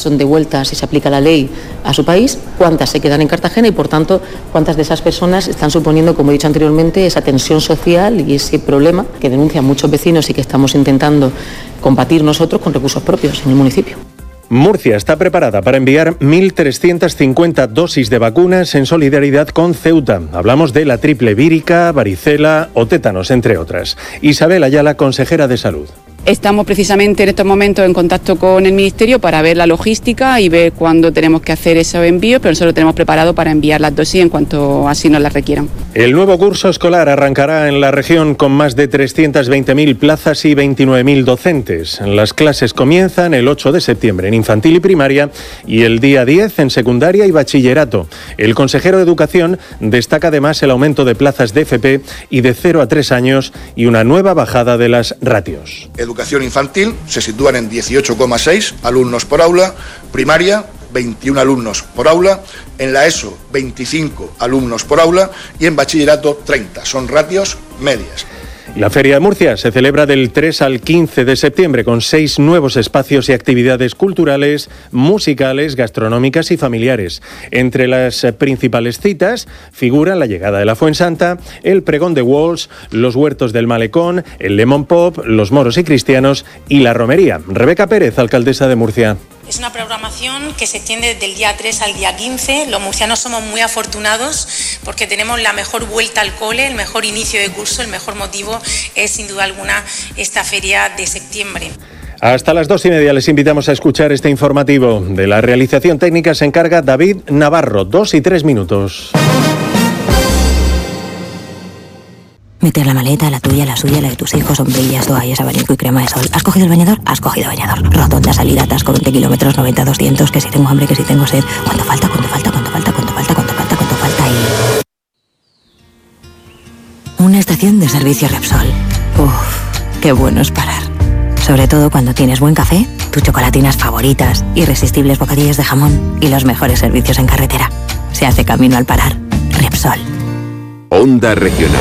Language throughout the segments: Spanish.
son devueltas, si se aplica la ley, a su país, cuántas se quedan en Cartagena y, por tanto, cuántas de esas personas están suponiendo, como he dicho anteriormente, esa tensión social y ese problema que denuncian muchos vecinos y que estamos intentando combatir nosotros con recursos propios en el municipio. Murcia está preparada para enviar 1.350 dosis de vacunas en solidaridad con Ceuta. Hablamos de la triple vírica, varicela o tétanos, entre otras. Isabel Ayala, consejera de Salud. Estamos precisamente en estos momentos en contacto con el Ministerio para ver la logística y ver cuándo tenemos que hacer esos envíos, pero nosotros lo tenemos preparado para enviar las dosis en cuanto así nos las requieran. El nuevo curso escolar arrancará en la región con más de 320.000 plazas y 29.000 docentes. Las clases comienzan el 8 de septiembre en infantil y primaria y el día 10 en secundaria y bachillerato. El consejero de Educación destaca además el aumento de plazas de FP y de 0 a 3 años y una nueva bajada de las ratios. Educación infantil se sitúan en 18,6 alumnos por aula, primaria 21 alumnos por aula, en la ESO 25 alumnos por aula y en bachillerato 30. Son ratios medias. La Feria de Murcia se celebra del 3 al 15 de septiembre con 6 nuevos espacios y actividades culturales, musicales, gastronómicas y familiares. Entre las principales citas figuran la llegada de la Fuensanta, el pregón de Walls, los huertos del Malecón, el Lemon Pop, los moros y cristianos y la romería. Rebeca Pérez, alcaldesa de Murcia. Es una programación que se extiende desde el día 3 al día 15. Los murcianos somos muy afortunados porque tenemos la mejor vuelta al cole, el mejor inicio de curso, el mejor motivo es sin duda alguna esta feria de septiembre. Hasta las 2:30 les invitamos a escuchar este informativo. De la realización técnica se encarga David Navarro. 2 y 3 minutos. Meter la maleta, la tuya, la suya, la de tus hijos, sombrillas, toallas, abanico y crema de sol. ¿Has cogido el bañador? Has cogido bañador. Rotonda, salida, atasco, 20 kilómetros, 90, 200, que si tengo hambre, que si tengo sed. ¿Cuánto falta? ¿Cuánto falta? ¿Cuánto falta? ¿Cuánto falta? ¿Cuánto falta? ¿Cuánto falta? Y... una estación de servicio Repsol. Uf, qué bueno es parar. Sobre todo cuando tienes buen café, tus chocolatinas favoritas, irresistibles bocadillos de jamón y los mejores servicios en carretera. Se hace camino al parar. Repsol. Onda Regional.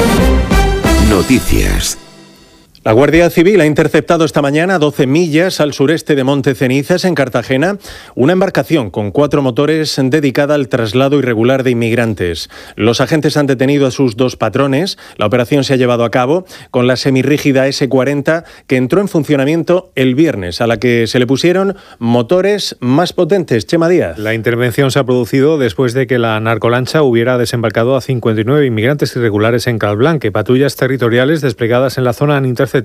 Noticias. La Guardia Civil ha interceptado esta mañana a 12 millas al sureste de Montecenizas, en Cartagena, una embarcación con 4 motores dedicada al traslado irregular de inmigrantes. Los agentes han detenido a sus 2 patrones. La operación se ha llevado a cabo con la semirrígida S40 que entró en funcionamiento el viernes, a la que se le pusieron motores más potentes. Chema Díaz. La intervención se ha producido después de que la narcolancha hubiera desembarcado a 59 inmigrantes irregulares en Calblanque. Patrullas territoriales desplegadas en la zona han interceptado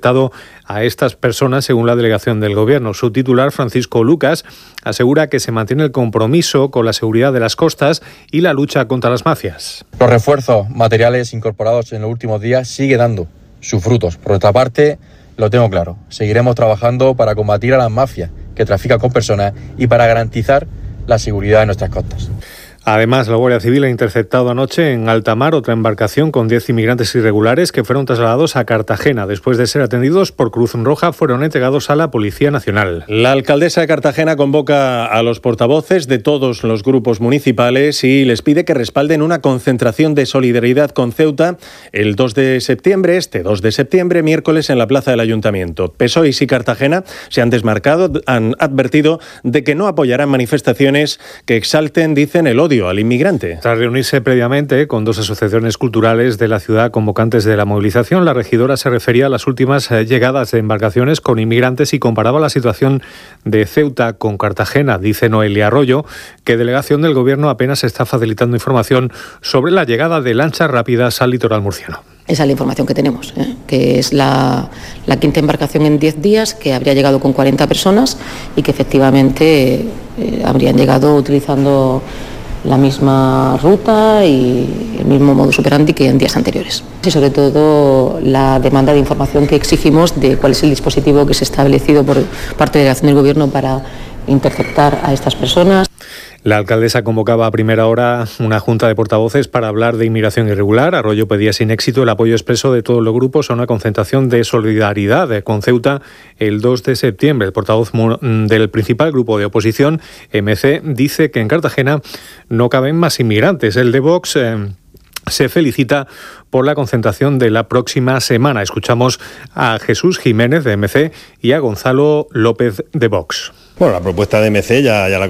a estas personas, según la delegación del Gobierno. Su titular, Francisco Lucas, asegura que se mantiene el compromiso con la seguridad de las costas y la lucha contra las mafias. Los refuerzos materiales incorporados en los últimos días sigue dando sus frutos. Por otra parte, lo tengo claro, seguiremos trabajando para combatir a las mafias que trafican con personas y para garantizar la seguridad de nuestras costas. Además, la Guardia Civil ha interceptado anoche en alta mar otra embarcación con 10 inmigrantes irregulares que fueron trasladados a Cartagena. Después de ser atendidos por Cruz Roja, fueron entregados a la Policía Nacional. La alcaldesa de Cartagena convoca a los portavoces de todos los grupos municipales y les pide que respalden una concentración de solidaridad con Ceuta el 2 de septiembre, este 2 de septiembre, miércoles, en la plaza del Ayuntamiento. PSOE y Cartagena se han desmarcado, han advertido de que no apoyarán manifestaciones que exalten, dicen, el odio al inmigrante. Tras reunirse previamente con 2 asociaciones culturales de la ciudad convocantes de la movilización, la regidora se refería a las últimas llegadas de embarcaciones con inmigrantes y comparaba la situación de Ceuta con Cartagena. Dice Noelia Arroyo que delegación del Gobierno apenas está facilitando información sobre la llegada de lanchas rápidas al litoral murciano. Esa es la información que tenemos, que es la 5ª embarcación en 10 días, que habría llegado con 40 personas y que efectivamente habrían llegado utilizando la misma ruta y el mismo modus operandi que en días anteriores. Y sobre todo la demanda de información que exigimos de cuál es el dispositivo que se ha establecido por parte de la delegación del Gobierno para interceptar a estas personas. La alcaldesa convocaba a primera hora una junta de portavoces para hablar de inmigración irregular. Arroyo pedía sin éxito el apoyo expreso de todos los grupos a una concentración de solidaridad con Ceuta el 2 de septiembre. El portavoz del principal grupo de oposición, MC, dice que en Cartagena no caben más inmigrantes. El de Vox se felicita por la concentración de la próxima semana. Escuchamos a Jesús Jiménez de MC y a Gonzalo López de Vox. Bueno, la propuesta de MC ya la